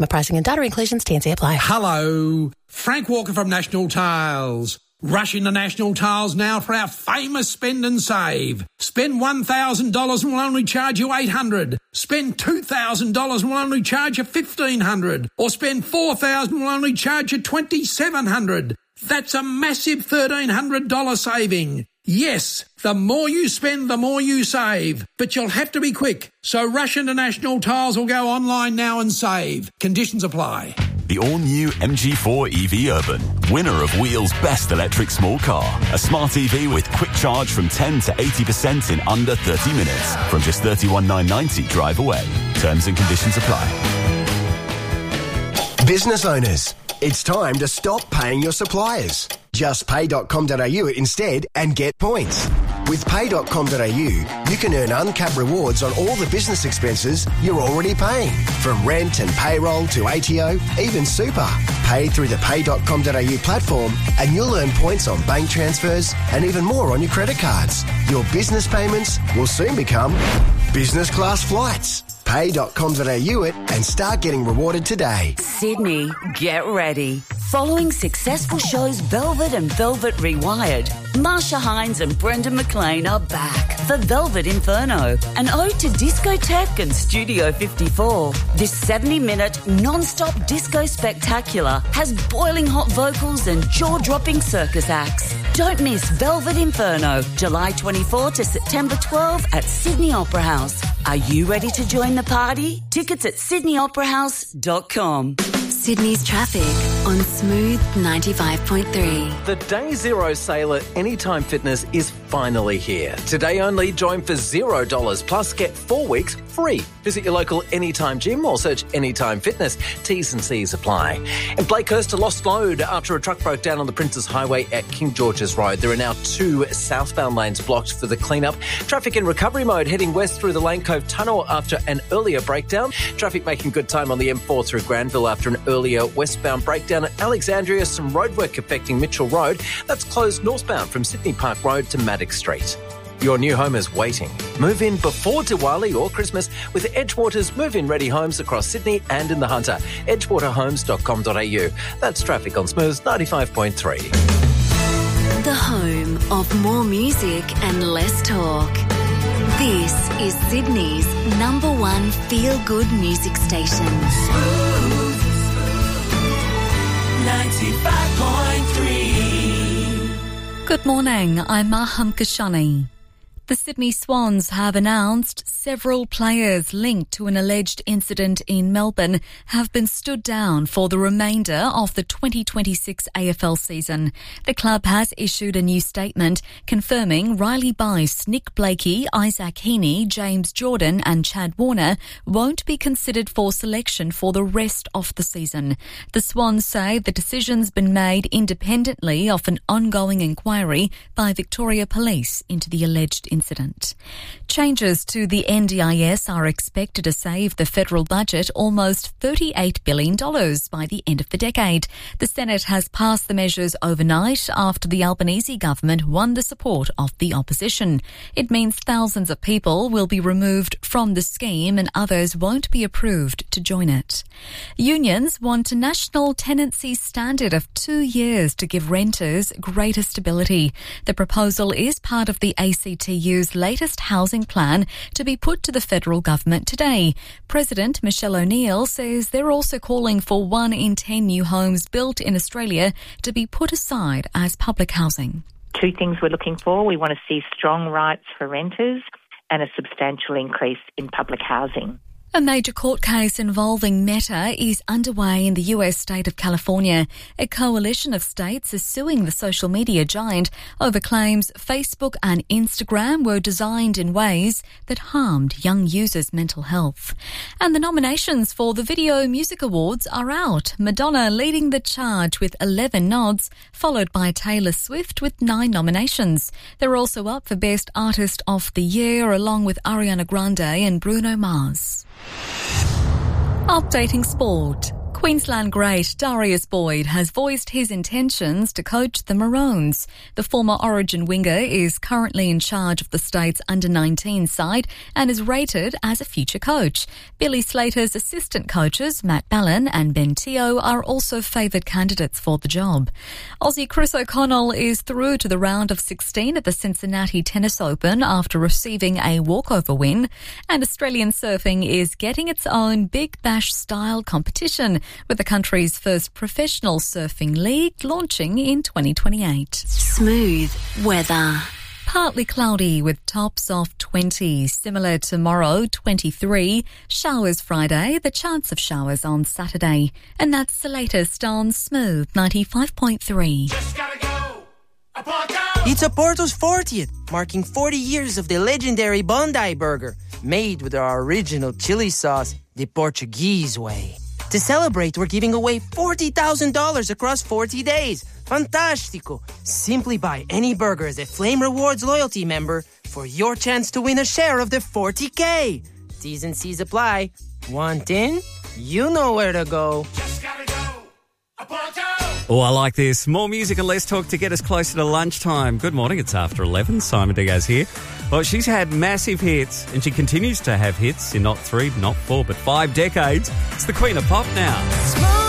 My pricing and data inclusions, T&C apply. Hello, Frank Walker from National Tiles. Rush into National Tiles now for our famous spend and save. Spend $1,000 and we'll only charge you $800. Spend $2,000 and we'll only charge you $1,500. Or spend $4,000 and we'll only charge you $2,700. That's a massive $1,300 saving. Yes, the more you spend, the more you save. But you'll have to be quick. So rush into National Tiles or go online now and save. Conditions apply. The all-new MG4 EV Urban, winner of Wheel's best electric small car. A smart EV with quick charge from 10 to 80% in under 30 minutes. From just $31,990 drive away. Terms and conditions apply. Business owners, it's time to stop paying your suppliers. Just pay.com.au instead and get points. With pay.com.au, you can earn uncapped rewards on all the business expenses you're already paying. From rent and payroll to ATO, even super. Pay through the pay.com.au platform and you'll earn points on bank transfers and even more on your credit cards. Your business payments will soon become business class flights. Pay.com.au it and start getting rewarded today. Sydney, get ready. Following successful shows Velvet and Velvet Rewired, Marsha Hines and Brendan McLean are back for Velvet Inferno, an ode to discotheque and Studio 54. This 70-minute non-stop disco spectacular has boiling hot vocals and jaw-dropping circus acts. Don't miss Velvet Inferno, July 24 to September 12 at Sydney Opera House. Are you ready to join the party? Tickets at sydneyoperahouse.com. Sydney's traffic on Smooth 95.3. The Day Zero sale at Anytime Fitness is finally here. Today only, join for $0 plus get 4 weeks free. Visit your local Anytime gym or search Anytime Fitness. T's and C's apply. In Blakehurst, a lost load after a truck broke down on the Princes Highway at King George's Road. There are now 2 southbound lanes blocked for the cleanup. Traffic in recovery mode heading west through the Lane Cove Tunnel after an earlier breakdown. Traffic making good time on the M4 through Granville after an earlier westbound breakdown at Alexandria. Some roadwork affecting Mitchell Road. That's closed northbound from Sydney Park Road to Maddox Street. Your new home is waiting. Move in before Diwali or Christmas with Edgewater's move-in ready homes across Sydney and in the Hunter. edgewaterhomes.com.au. That's traffic on Smooth 95.3. The home of more music and less talk. This is Sydney's #1 feel-good music station. Smooth 95.3. Good morning, I'm Maham Kashani. The Sydney Swans have announced several players linked to an alleged incident in Melbourne have been stood down for the remainder of the 2026 AFL season. The club has issued a new statement confirming Riley Bice, Nick Blakey, Isaac Heaney, James Jordan and Chad Warner won't be considered for selection for the rest of the season. The Swans say the decision's been made independently of an ongoing inquiry by Victoria Police into the alleged incident. Changes to the NDIS are expected to save the federal budget almost $38 billion by the end of the decade. The Senate has passed the measures overnight after the Albanese government won the support of the opposition. It means thousands of people will be removed from the scheme and others won't be approved to join it. Unions want a national tenancy standard of 2 years to give renters greater stability. The proposal is part of the ACTU's latest housing plan to be put to the federal government today. President Michelle O'Neill says they're also calling for 1 in 10 new homes built in Australia to be put aside as public housing. 2 things we're looking for. We want to see strong rights for renters and a substantial increase in public housing. A major court case involving Meta is underway in the US state of California. A coalition of states is suing the social media giant over claims Facebook and Instagram were designed in ways that harmed young users' mental health. And the nominations for the Video Music Awards are out. Madonna leading the charge with 11 nods, followed by Taylor Swift with 9 nominations. They're also up for Best Artist of the Year, along with Ariana Grande and Bruno Mars. Updating sport. Queensland great Darius Boyd has voiced his intentions to coach the Maroons. The former Origin winger is currently in charge of the state's under-19 side and is rated as a future coach. Billy Slater's assistant coaches, Matt Ballin and Ben Teo, are also favoured candidates for the job. Aussie Chris O'Connell is through to the round of 16 at the Cincinnati Tennis Open after receiving a walkover win. And Australian surfing is getting its own Big Bash-style competition, with the country's first professional surfing league launching in 2028. Smooth weather. Partly cloudy with tops of 20. Similar tomorrow, 23. Showers Friday, the chance of showers on Saturday. And that's the latest on Smooth 95.3. Just gotta go. Pizza Porto's 40th, marking 40 years of the legendary Bondi Burger, made with our original chili sauce, the Portuguese way. To celebrate, we're giving away $40,000 across 40 days. Fantastico! Simply buy any burger as a Flame Rewards loyalty member for your chance to win a share of the $40K. T's and C's apply. Want in? You know where to go. Just gotta go. Oh, I like this. More music and less talk to get us closer to lunchtime. Good morning, it's after 11. Simon Diaz here. Well, she's had massive hits, and she continues to have hits in not 3, not 4, but 5 decades. It's the Queen of Pop now.